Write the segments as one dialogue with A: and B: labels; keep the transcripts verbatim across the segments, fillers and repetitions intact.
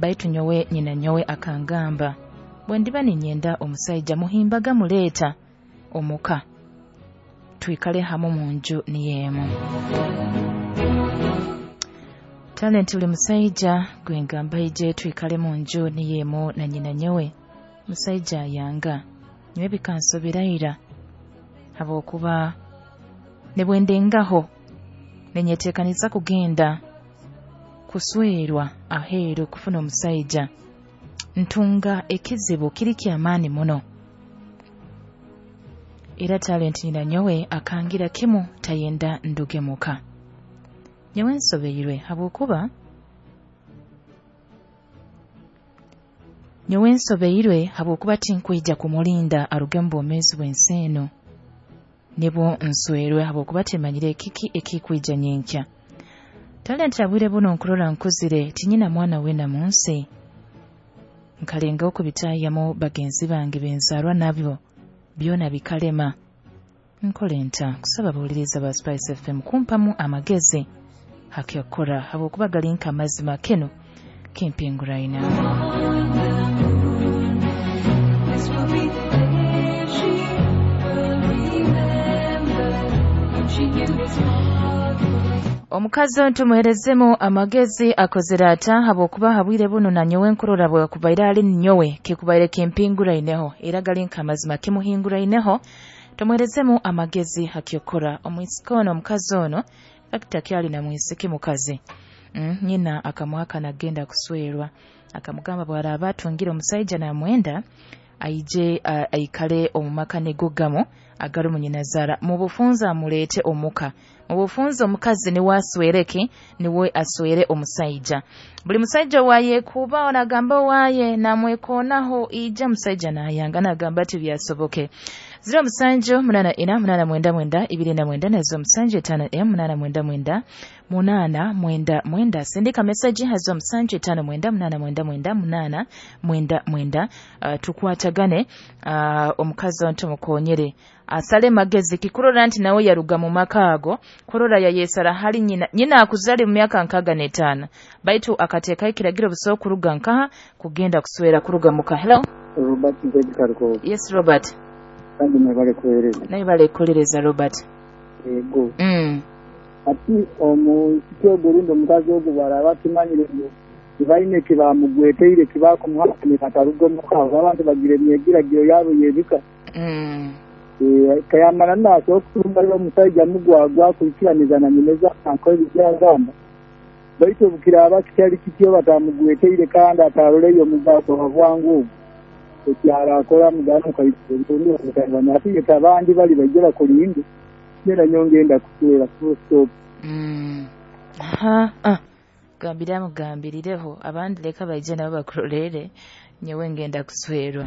A: baitu nyowe nyina nyowe akangamba bwe ndiba ninyenda omusajja muhimbaga muleeta omuka twikale hamu mu nju niyeemu. Talent uli musajja gwe ngamba ije twikale mu nju niyeemu na nyina nyowe musajja yanga nyowe bikansoberaira habwokuba ne bwe ndengaho nenyeteekaniza kugenda kuswerwa aheeru kufuna omusajja ntunga ekizibu kiri kyamaani muno. Era Talent nyina nyowe akangira kimu tayenda nduge muka. Nyowe nsobeirwe habwokuba nyowe nsobeirwe habwokuba tinkwijja kumulinda aruge mu bwomeezi bw'ensi eno nebo nswerwe habwokuba temanyire ekiki ekikwijja nyenkya. Talent abwire buno nkulola nkuzire tinyina mwana wena mu nsi nkalenga okubitaayamu bagenzi bange benzaalwa nabyo byona bikalema. Nkole nta kusaba bawuliriza ba Spice F M kumpamu amagezi hakyakola habwokuba gali nka mazima keno kimpinguraina. Omukazi ntumuherezemu amagezi akozera ata habwokuba habwire buno na nyowe nkulola bwe kubaira ali nyowe kekubaire kimpinguraineho era gali nka mazima kimuhinguraineho tumuherezemu amagezi hakyokora omwisikono omukazi ono fakita kyali na mwisiki mukazi mm, nyina akamuhaka nagenda kuswerwa akamugamba bwara abatungira omusajja na mwenda aije uh, aikale omumaka negugamo agalo munyina Zara mu bufunza amulete omuka mu bufunza omukazi ni waswereke niwe aswere omusajja buli musajja waye kuba onagamba waye namwekonaho ija musajja nayanga nagamba ati byasoboke. Zero musanjo munana ina munana mwenda mwenda ibiri na mwenda nazo musanjo tano em munana mwenda mwenda munana mwenda mwenda sendika message hazo musanjo tano mwenda munana mwenda mwenda munana mwenda mwenda uh, tukwatagane uh, omukazi onto mukonyere asale magezi kikurora nti nawe yaruga mu makaago kurora ya yesara hali nyina nyina akuzali mu myaka nkaga netana baitu akateeka ikiragiro buso kuruga nkaha kugenda kuswera kuruga muka. Hello
B: Robert Nzedikarko.
A: Yes Robert.
B: Kandi nabale kuereza.
A: Nabale kulereza Robert.
B: Ego.
A: Mm.
B: Ati omu kityo Burundi omukazi ogu barabatimanyire ngo ibaine kibamugweteire kibako muhakane katarugo mukaza abantu bagire myegiragiro yabo yebika.
A: Mm.
B: Eh kayamana naso kurumba yo musajja mugwagwa kurikiraniza na nyemeza akoze byagamba. Baito bukira abakyali kityo batamugweteire kandi atarole yo mugako bavwangu. Ekyara akola mugano kayitendo n'okutanga ati kabandi bali bajira kulindi nera nyongenda kuswera full stop.
A: Mm. Ha ah gambira mugambirireho abandi leka baije nabo bakurolere nyewe ngenda kuswerwa.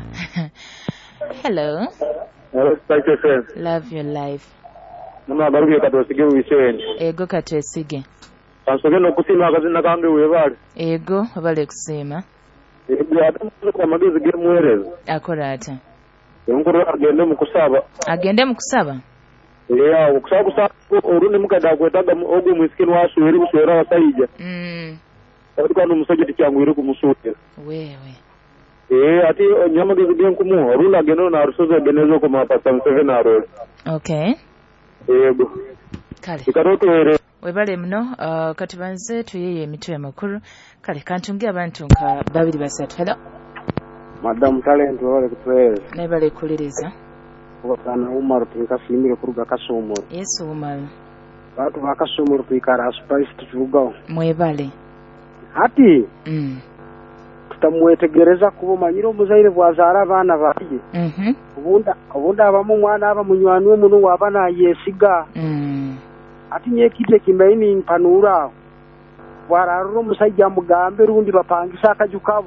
A: Hello.
C: Hello, Spice F M.
A: Love your life.
C: Mama baruye katosige wishenje.
A: Ego katwesige.
C: Kansoge no kusima akazina kambe webali.
A: Ego abale kusema.
C: Ego adamu kwa magezi ge muhereza.
A: Akora ata.
C: Yongoro agende mu kusaba.
A: Agende mu kusaba.
C: Yeah, ukusaba kusaba orundi mukada kwetaga ogu mwisikini wasweri buswera wasayija.
A: Mm.
C: Ariko no musajja tikyangwire kumusute.
A: Wewe.
C: Eh ati nyamagezi ge nkumu orunda agende na rusozo benezo ko mapasa seven arol.
A: Okay.
C: Ego.
A: Kale.
C: Ikaroto
A: webale mno uh, katubanze tuyeye emitwe makuru kale kantungia abantu nka babiri basatu. Hello
B: Madam Talent wale kutweza
A: nebale kuliriza
B: wakana Umar tukasimire kuruga Kasumuru.
A: Yes Umar
B: Batu bakasumuru kwikara Spice tuvuga
A: mwebale
B: ati
A: mm
B: tutamwetegereza kubo manyiro muzaire bwazara abana baye.
A: Mhm. Mm
B: ubunda ubunda abamu mwana aba munywani w'umuntu wabana yesiga.
A: Mm.
B: Ati nyekite kimaini mpanura wararo musajja mugambe rundi bapangisa akajuka